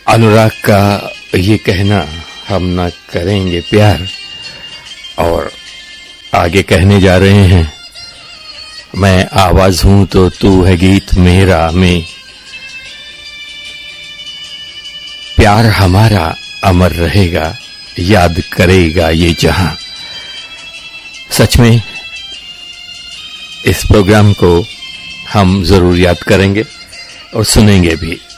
अनुराग का ये कहना हम न करेंगे प्यार, और आगे कहने जा रहे हैं, मैं आवाज हूं तो तू है गीत मेरा में, प्यार हमारा अमर रहेगा, याद करेगा ये जहां। सच में इस प्रोग्राम को हम जरूर याद करेंगे और सुनेंगे भी।